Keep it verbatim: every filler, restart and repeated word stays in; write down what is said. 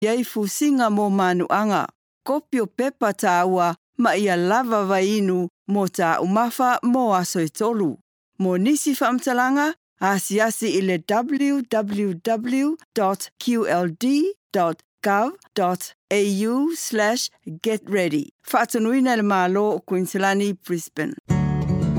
Iai fusinga mo manuanga. Kopio pepa taua ma ia lava vainu mo ta umafa mo aso tolu. Mo nisi whaamtalanga, asiasi ile w w w dot q l d dot gov dot a u slash get ready. Whaatanuina le malo o Queenslandi, Brisbane.